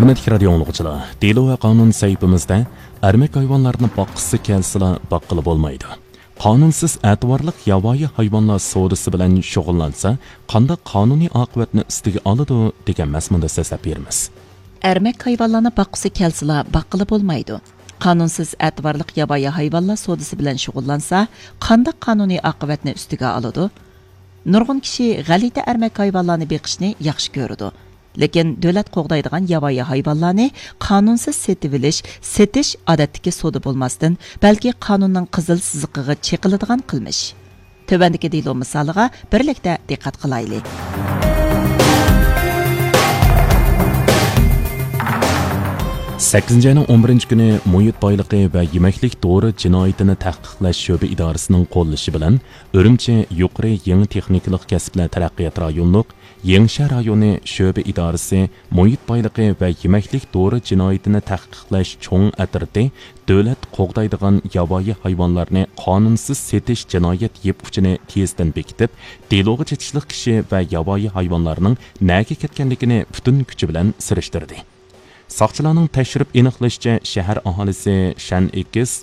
Hürmetli radio anlıqçılar, Delo ve Kanun sayfımızda ermek hayvanlarını bakısı kelsila bakılı olmaydı. Kanunsuz etibarlıq yavayi hayvanlar savdosi bilan shug'ullansa, qanday qonuniy oqibatni ustiga oladi degan mazmunda so'zlab beramiz. Ermek hayvanlarını bakısı kelsila bakılı olmaydı. Kanunsuz etibarlıq yavayi hayvanlar savdosi bilan shug'ullansa, qanday qonuniy oqibatni ustiga oladi? Nurg'un kishi g'alati ermek hayvanlarni beqishni yaxshi ko'radi. Lekin davlat qo'g'daydigan yavayi hayvanlarni qonunsiz setib olish, setish odatdagi savdo bo'lmasdan, balki qonunning qizil siziqiga cheqiladigan qilmish. Tövandagi Delo misoliga birlikda diqqat qilaylik. Ayning 11 kuni muhit boyligi va yemaklik dori jinoyatini tahqiqlash sho'ba idorasining qo'llashi bilan Urumchi yuqori yangi texnikalik kasblar taraqqiyot rayonliq Yengshar rayoni sho'ba idorasi muhit boyligi va yemaklik dori jinoyatini tahqiqlash cho'ng atirdi davlat qo'g'daydigan yovvoyi hayvonlarni qonunsiz setish jinoyat yeb uchini tezdan bekitib, Deloga chetishlik kishi va yovvoyi hayvonlarning naga ketganligini butun kuchi bilan surishtirdi. Saqchilarning tashrif aniqlashicha, shahar aholisi Shan Ekis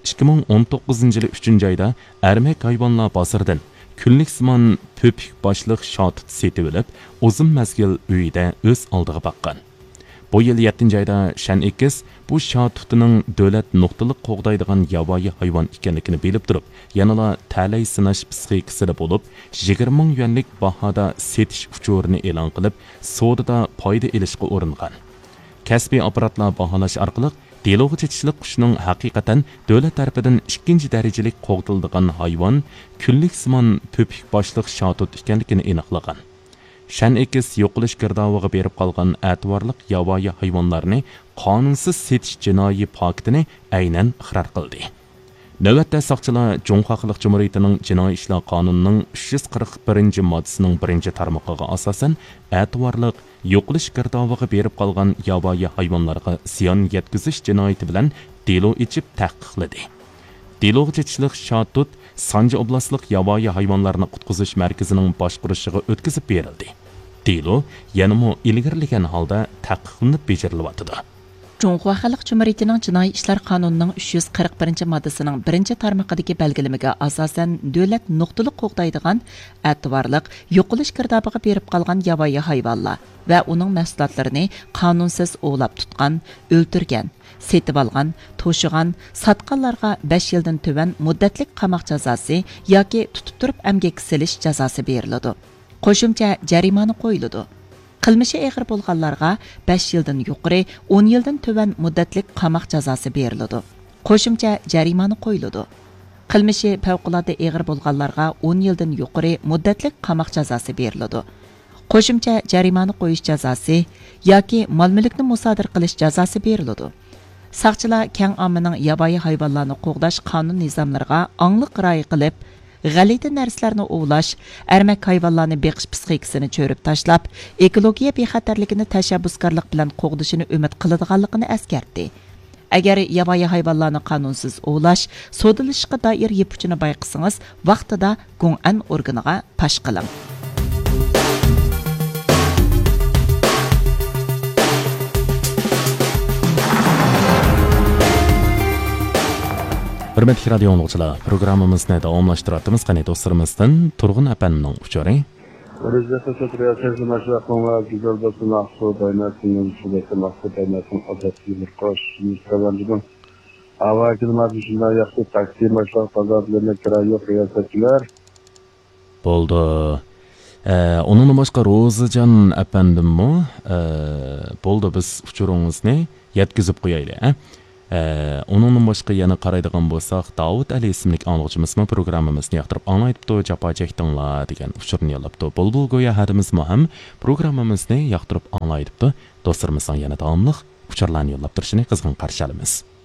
2019 yil 3-oyda ermek hayvonlar bozoridan kunlik simon pöpük boshliq shotut setib olib, uzun mazgil uyida o'z oldiga baqqan. Bu yil 7-oyda Shan Ekis bu shotutining davlat nuqtaliq qo'g'daydigan yovvoyi hayvon ekanligini bilib turib, yanala talay sinash psixikasida bo'lib, 20 ming yuanlik bahoda setish uchurini e'lon qilib, savdoda foyda olishga uringan. Kasbiy apparatlar baholash orqali Deloga chetishlik qushning haqiqatan davlat tarafidan 2-darajalik qo'g'dildigan hayvon kunlik simon pöpük boshliq shotut ekanligini aniqlagan. Shan Ekis yo'qolish girdoviga berib qolgan ativorliq yovvoyi hayvonlarni qonunsiz setish jinoiy faktini aynan iqror qildi. Navbatda soqchilar Jumhur Xalq Cumhuriyatining Jinoiy ishlar qonunining 341-moddasining 1-tarmog'iga asosan ativorliq yo'qolish girdoviga berib qolgan yovvoyi hayvonlarga ziyon yetkazish jinoyati bilan Delo ichib tahqiqladi. Deloga chetishlik shotut Sanji oblastlik yovvoyi hayvonlarni qutqizish markazining boshqarishiga o'tkazib berildi. Delo yanamo ilgirlagan holda tahqiqlanib bejarilyapti. Jumhur Xalq Cumhuriyatining Jinoiy ishlar qonunining 341-moddasining 1-tarmog'idagi belgilamaga asosan davlat nuqtaliq qo'g'daydigan ativorliq yo'qolish girdobiga berib qolgan yovvoyi hayvonlar va uning mahsulotlarini qonunsiz ovlab tutgan, o'ltirgan, setib olgan, to'shigan, sotganlarga 5 yildan tuvan muddatlik qamoq jazosi yoki tutib turib amgak silish jazosi beriladi. Qo'shimcha jarimani qo'yiladi. Qilmishi og'ir bo'lganlarga 5 yildan yuqori 10 yildan tuvan muddatlik qamoq jazosi beriladi. Qo'shimcha jarimani qo'yiladi. Qilmishi favqulodda og'ir bo'lganlarga 10 yildan yuqori muddatlik qamoq jazosi beriladi. Qo'shimcha jarimani qo'yish jazosi yoki mol-mulkni musodir qilish jazosi beriladi. Saqchilar keng ommaning yovvoyi hayvonlarni qo'g'dash qonun nizomlariga onglik rioya qilib, g'alati narsalarni ovlash, ermak hayvonlarni beqish psixikasini cho'rib tashlab, ekologiya bexatarligini tashabbuskorlik bilan qo'g'dishini umid qiladiganligini eskartdi. Agar yovvoyi hayvonlarni qonunsiz ovlash, sodilishga doir yepuchini bayqisangiz, vaqtida Gong'an organiga pash qiling. Hürmetli radio anlıqçılar, programımızı davamlaştıratımız qani dostlarımızdan Turg'un apanning uchori. Rızası Sotriyasız Maşraqonga güzel dostum Aqsuud oynasının şubesi Maqsud oynasının adetli bir qoş müstəvancıdan. Avakil madüşünde yaxşı taksi Maşraq pazarlarına kira yok riyasetçiler. Boldu. Onun başqa Rozacan apandimmi? Boldu biz uçurumuzni yetkizib qo'yaylik, ha? Onun başqa yana qaraydigan bo'lsak, Davud Ali ismli anlıqçımızmı programımızı yoqtirib anlayıptı, japa çekdinglar degan uçurni yollabdi. Bulbul go'ya hadimizmi ham programımızı yoqtirib anlayıptı. Dostlarımızdan yana davomli uçurlarni yollab turishini qizg'in qarshi olamiz.